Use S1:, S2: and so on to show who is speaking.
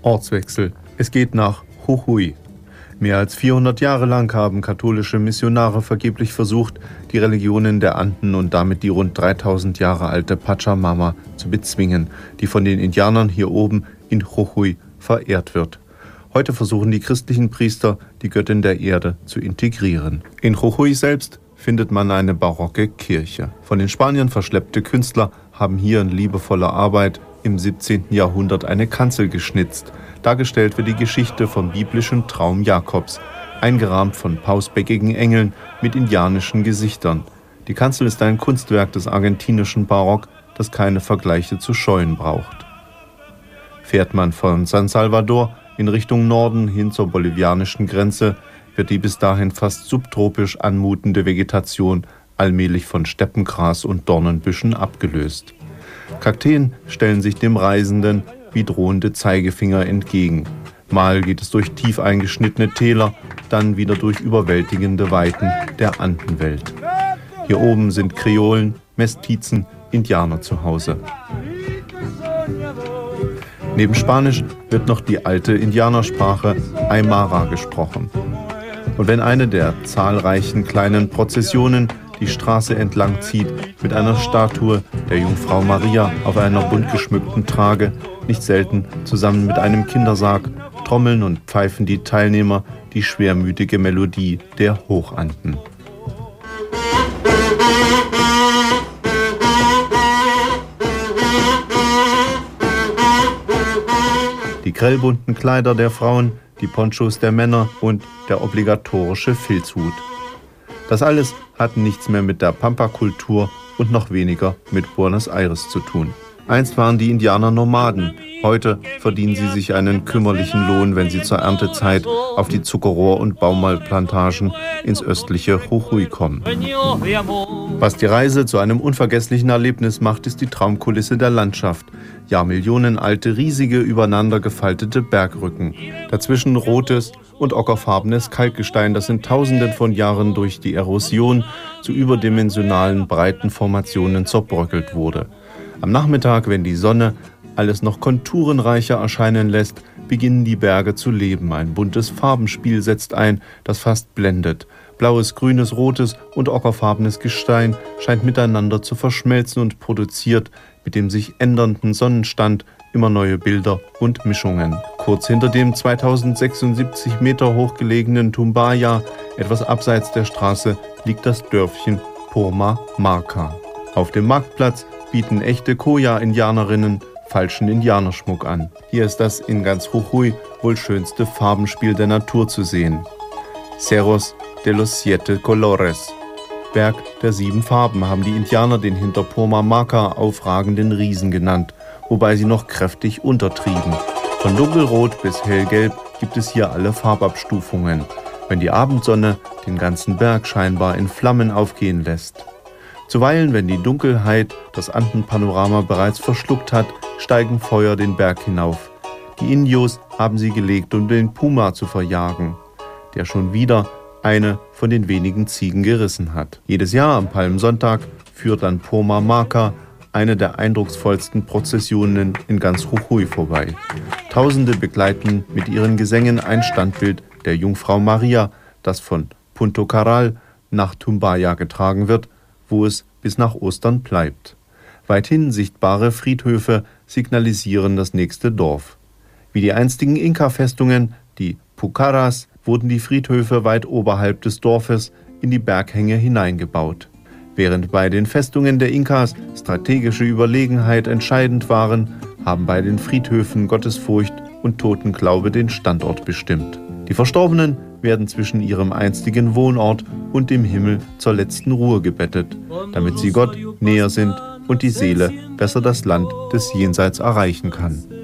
S1: Ortswechsel. Es geht nach Jujuy. Mehr als 400 Jahre lang haben katholische Missionare vergeblich versucht, die Religionen der Anden und damit die rund 3000 Jahre alte Pachamama zu bezwingen, die von den Indianern hier oben in Jujuy verehrt wird. Heute versuchen die christlichen Priester, die Göttin der Erde zu integrieren. In Jujuy selbst findet man eine barocke Kirche. Von den Spaniern verschleppte Künstler haben hier in liebevoller Arbeit im 17. Jahrhundert eine Kanzel geschnitzt. Dargestellt wird die Geschichte vom biblischen Traum Jakobs, eingerahmt von pausbäckigen Engeln mit indianischen Gesichtern. Die Kanzel ist ein Kunstwerk des argentinischen Barock, das keine Vergleiche zu scheuen braucht. Fährt man von San Salvador in Richtung Norden hin zur bolivianischen Grenze, wird die bis dahin fast subtropisch anmutende Vegetation allmählich von Steppengras und Dornenbüschen abgelöst. Kakteen stellen sich dem Reisenden wie drohende Zeigefinger entgegen. Mal geht es durch tief eingeschnittene Täler, dann wieder durch überwältigende Weiten der Andenwelt. Hier oben sind Kreolen, Mestizen, Indianer zu Hause. Neben Spanisch wird noch die alte Indianersprache Aymara gesprochen. Und wenn eine der zahlreichen kleinen Prozessionen die Straße entlang zieht, mit einer Statue der Jungfrau Maria auf einer bunt geschmückten Trage, nicht selten zusammen mit einem Kindersarg, trommeln und pfeifen die Teilnehmer die schwermütige Melodie der Hochanden. Die grellbunten Kleider der Frauen, die Ponchos der Männer und der obligatorische Filzhut. Das alles hat nichts mehr mit der Pampa-Kultur und noch weniger mit Buenos Aires zu tun. Einst waren die Indianer Nomaden. Heute verdienen sie sich einen kümmerlichen Lohn, wenn sie zur Erntezeit auf die Zuckerrohr- und Baumwollplantagen ins östliche Jujuy kommen. Was die Reise zu einem unvergesslichen Erlebnis macht, ist die Traumkulisse der Landschaft. Jahrmillionenalte, riesige, übereinander gefaltete Bergrücken. Dazwischen rotes und ockerfarbenes Kalkgestein, das in Tausenden von Jahren durch die Erosion zu überdimensionalen breiten Formationen zerbröckelt wurde. Am Nachmittag, wenn die Sonne alles noch konturenreicher erscheinen lässt, beginnen die Berge zu leben. Ein buntes Farbenspiel setzt ein, das fast blendet. Blaues, grünes, rotes und ockerfarbenes Gestein scheint miteinander zu verschmelzen und produziert mit dem sich ändernden Sonnenstand immer neue Bilder und Mischungen. Kurz hinter dem 2076 Meter hoch gelegenen Tumbaya, etwas abseits der Straße, liegt das Dörfchen Purma Marca. Auf dem Marktplatz bieten echte Coya-Indianerinnen falschen Indianerschmuck an. Hier ist das in ganz Jujuy wohl schönste Farbenspiel der Natur zu sehen. Cerros de los Siete Colores. Berg der 7 Farben haben die Indianer den hinter Purma Marca aufragenden Riesen genannt, wobei sie noch kräftig untertrieben. Von dunkelrot bis hellgelb gibt es hier alle Farbabstufungen, wenn die Abendsonne den ganzen Berg scheinbar in Flammen aufgehen lässt. Zuweilen, wenn die Dunkelheit das Andenpanorama bereits verschluckt hat, steigen Feuer den Berg hinauf. Die Indios haben sie gelegt, um den Puma zu verjagen, der schon wieder eine von den wenigen Ziegen gerissen hat. Jedes Jahr am Palmsonntag führt an Purma Marca eine der eindrucksvollsten Prozessionen in ganz Jujuy vorbei. Tausende begleiten mit ihren Gesängen ein Standbild der Jungfrau Maria, das von Punto Caral nach Tumbaya getragen wird, wo es bis nach Ostern bleibt. Weithin sichtbare Friedhöfe signalisieren das nächste Dorf. Wie die einstigen Inka-Festungen, die Pucarás, wurden die Friedhöfe weit oberhalb des Dorfes in die Berghänge hineingebaut. Während bei den Festungen der Inkas strategische Überlegenheit entscheidend waren, haben bei den Friedhöfen Gottesfurcht und Totenglaube den Standort bestimmt. Die Verstorbenen werden zwischen ihrem einstigen Wohnort und dem Himmel zur letzten Ruhe gebettet, damit sie Gott näher sind und die Seele besser das Land des Jenseits erreichen kann.